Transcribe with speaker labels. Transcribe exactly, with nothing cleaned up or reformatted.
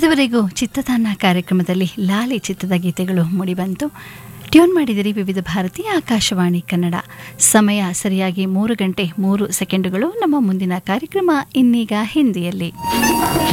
Speaker 1: ಇದುವರೆಗೂ ಚಿತ್ತತಾನ ಕಾರ್ಯಕ್ರಮದಲ್ಲಿ ಲಾಲಿ ಚಿತ್ರದ ಗೀತೆಗಳು ಮೂಡಿಬಂತು. ಟ್ಯೂನ್ ಮಾಡಿದಿರಿ ವಿವಿಧ ಭಾರತಿ ಆಕಾಶವಾಣಿ ಕನ್ನಡ. ಸಮಯ ಸರಿಯಾಗಿ ಮೂರು ಗಂಟೆ ಮೂರು ಸೆಕೆಂಡುಗಳು. ನಮ್ಮ ಮುಂದಿನ ಕಾರ್ಯಕ್ರಮ ಇನ್ನೀಗ ಹಿಂದಿಯಲ್ಲಿ.